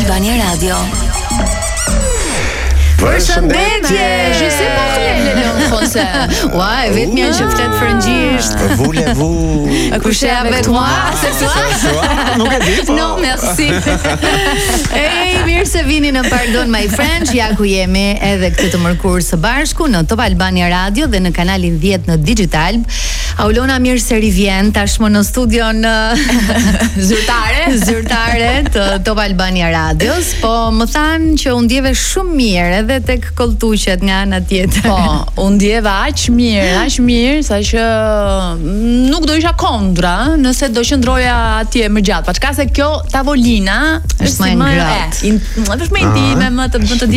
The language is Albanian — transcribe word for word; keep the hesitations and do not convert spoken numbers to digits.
Albania Radio. Përshëndetje. Je sais parler le langue française. Ouais, vetëm janë që flet frëngjisht. Voulez-vous Coucher avec moi? C'est ça? Nuk e di, po. No, merci. Ej, mirë se vini në Pardon My French. Ja ku jemi edhe këtë të mërkurë së bashku në Top Albania Radio dhe në kanalin dhjetë në Digital. Aulona mirë se rivjen tashmë në studion zyrtare, zyrtare të Top Albania Radios, po më thanë që u ndjeve shumë mirë edhe tek kolltuqet nga ana tjetër. Po, u ndjeva aq mirë, aq mirë sa që nuk do isha kontra nëse do qëndroja atje më gjatë. Paçka se kjo tavolina është më ngrohtë. Është më intime, më të më të